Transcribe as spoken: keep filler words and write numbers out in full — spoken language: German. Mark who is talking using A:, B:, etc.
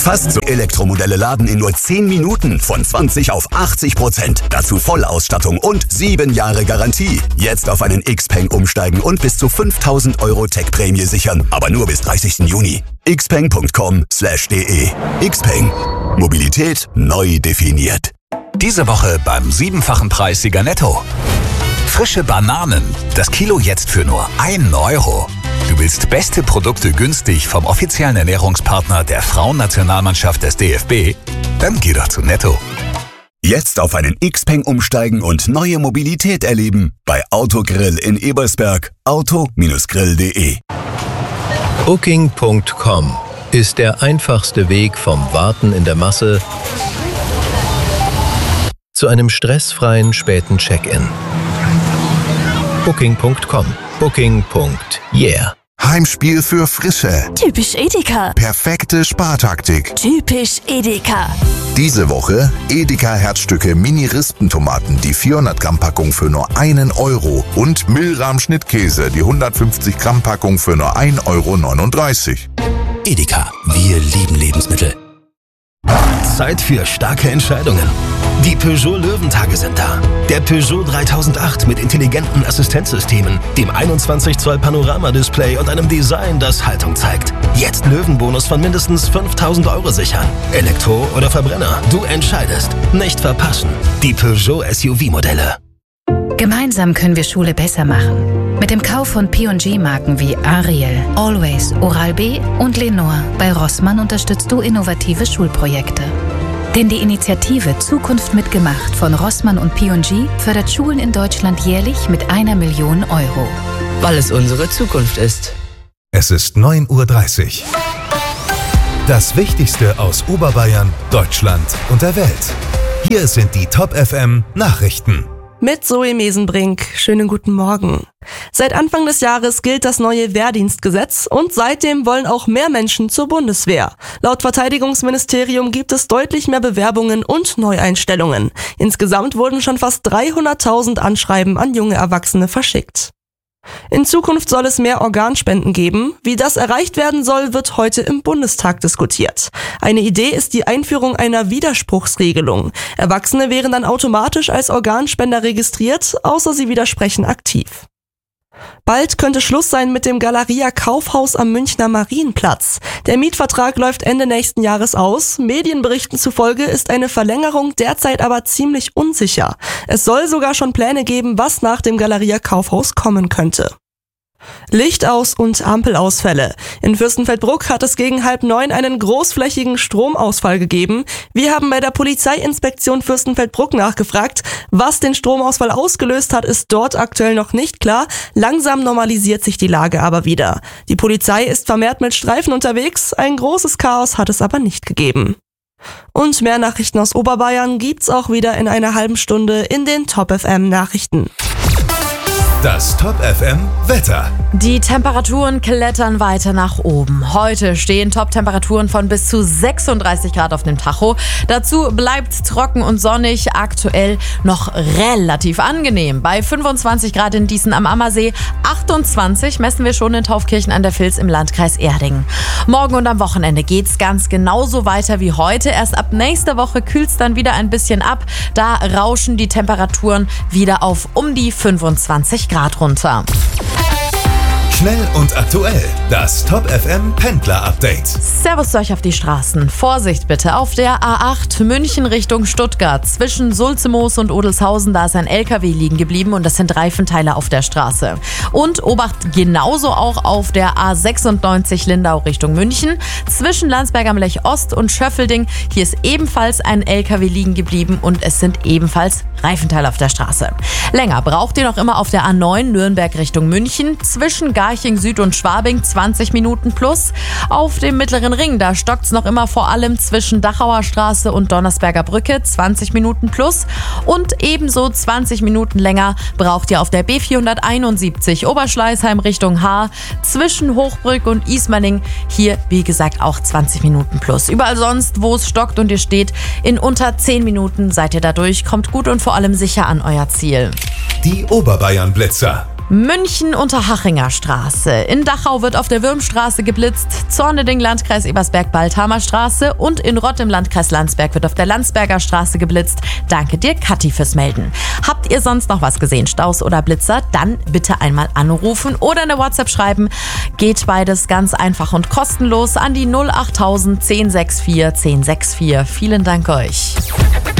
A: Fast so. Elektromodelle laden in nur zehn Minuten von zwanzig auf achtzig Prozent. Dazu Vollausstattung und sieben Jahre Garantie. Jetzt auf einen Xpeng umsteigen und bis zu fünftausend Euro Tech-Prämie sichern. Aber nur bis dreißigsten Juni. xpeng punkt com slash de. Xpeng. Mobilität neu definiert.
B: Diese Woche beim siebenfachen Preis Sieger Netto. Frische Bananen. Das Kilo jetzt für nur einen Euro. Du willst beste Produkte günstig vom offiziellen Ernährungspartner der Frauennationalmannschaft des D F B? Dann geh doch zu Netto.
A: Jetzt auf einen Xpeng umsteigen und neue Mobilität erleben. Bei Autogrill in Ebersberg. auto Bindestrich grill punkt de.
C: Booking punkt com ist der einfachste Weg vom Warten in der Masse zu einem stressfreien späten Check-in. Booking punkt com. Booking. Yeah.
D: Heimspiel für Frische.
E: Typisch Edeka.
D: Perfekte Spartaktik.
E: Typisch Edeka.
D: Diese Woche Edeka Herzstücke Mini-Rispentomaten, die vierhundert Gramm Packung für nur einen Euro und Milram Schnittkäse, die hundertfünfzig Gramm Packung für nur ein Euro neununddreißig.
F: Edeka, wir lieben Lebensmittel. Zeit für starke Entscheidungen. Die Peugeot Löwentage sind da. Der Peugeot dreitausendacht mit intelligenten Assistenzsystemen, dem einundzwanzig Zoll Panoramadisplay und einem Design, das Haltung zeigt. Jetzt Löwenbonus von mindestens fünftausend Euro sichern. Elektro oder Verbrenner, du entscheidest. Nicht verpassen. Die Peugeot S U V-Modelle.
G: Gemeinsam können wir Schule besser machen. Mit dem Kauf von P und G-Marken wie Ariel, Always, Oral-B und Lenore bei Rossmann unterstützt du innovative Schulprojekte. Denn die Initiative Zukunft mitgemacht von Rossmann und P und G fördert Schulen in Deutschland jährlich mit einer Million Euro.
H: Weil es unsere Zukunft ist.
I: Es ist neun Uhr dreißig. Das Wichtigste aus Oberbayern, Deutschland und der Welt. Hier sind die Top F M Nachrichten.
J: Mit Zoe Mesenbrink. Schönen guten Morgen. Seit Anfang des Jahres gilt das neue Wehrdienstgesetz und seitdem wollen auch mehr Menschen zur Bundeswehr. Laut Verteidigungsministerium gibt es deutlich mehr Bewerbungen und Neueinstellungen. Insgesamt wurden schon fast dreihunderttausend Anschreiben an junge Erwachsene verschickt. In Zukunft soll es mehr Organspenden geben. Wie das erreicht werden soll, wird heute im Bundestag diskutiert. Eine Idee ist die Einführung einer Widerspruchsregelung. Erwachsene wären dann automatisch als Organspender registriert, außer sie widersprechen aktiv. Bald könnte Schluss sein mit dem Galeria Kaufhaus am Münchner Marienplatz. Der Mietvertrag läuft Ende nächsten Jahres aus. Medienberichten zufolge ist eine Verlängerung derzeit aber ziemlich unsicher. Es soll sogar schon Pläne geben, was nach dem Galeria Kaufhaus kommen könnte. Licht aus und Ampelausfälle. In Fürstenfeldbruck hat es gegen halb neun einen großflächigen Stromausfall gegeben. Wir haben bei der Polizeiinspektion Fürstenfeldbruck nachgefragt. Was den Stromausfall ausgelöst hat, ist dort aktuell noch nicht klar. Langsam normalisiert sich die Lage aber wieder. Die Polizei ist vermehrt mit Streifen unterwegs. Ein großes Chaos hat es aber nicht gegeben. Und mehr Nachrichten aus Oberbayern gibt's auch wieder in einer halben Stunde in den Top F M Nachrichten.
I: Das Top F M Wetter.
K: Die Temperaturen klettern weiter nach oben. Heute stehen Top-Temperaturen von bis zu sechsunddreißig Grad auf dem Tacho. Dazu bleibt trocken und sonnig, aktuell noch relativ angenehm. Bei fünfundzwanzig Grad in Dießen am Ammersee, achtundzwanzig messen wir schon in Taufkirchen an der Vils im Landkreis Erding. Morgen und am Wochenende geht's ganz genauso weiter wie heute. Erst ab nächster Woche kühlt's dann wieder ein bisschen ab. Da rauschen die Temperaturen wieder auf um die fünfundzwanzig Grad runter.
I: Schnell und aktuell. Das Top F M Pendler Update.
K: Servus zu euch auf die Straßen. Vorsicht bitte auf der A acht München Richtung Stuttgart. Zwischen Sulzemoos und Odelshausen, da ist ein L K W liegen geblieben und das sind Reifenteile auf der Straße. Und Obacht genauso auch auf der A sechsundneunzig Lindau Richtung München. Zwischen Landsberg am Lech Ost und Schöffelding. Hier ist ebenfalls ein L K W liegen geblieben und es sind ebenfalls Reifenteile auf der Straße. Länger braucht ihr noch immer auf der A neun Nürnberg Richtung München. Zwischen Garching Süd und Schwabing zwanzig Minuten plus. Auf dem Mittleren Ring, da stockt's noch immer vor allem zwischen Dachauer Straße und Donnersberger Brücke zwanzig Minuten plus. Und ebenso zwanzig Minuten länger braucht ihr auf der B vierhunderteinundsiebzig Oberschleißheim Richtung Haar. Zwischen Hochbrück und Ismaning. Hier, wie gesagt, auch zwanzig Minuten plus. Überall sonst, wo es stockt und ihr steht, in unter zehn Minuten seid ihr dadurch. Kommt gut und vor allem sicher an euer Ziel.
I: Die Oberbayern Blitzer.
K: München Unterhachinger Straße. In Dachau wird auf der Würmstraße geblitzt. Zorneding, Landkreis Ebersberg, Baldhamer Straße. Und in Rott im Landkreis Landsberg wird auf der Landsberger Straße geblitzt. Danke dir, Kathi, fürs Melden. Habt ihr sonst noch was gesehen, Staus oder Blitzer? Dann bitte einmal anrufen oder eine WhatsApp schreiben. Geht beides ganz einfach und kostenlos an die null achttausend zehn sechs vier zehn sechs vier. Vielen Dank euch.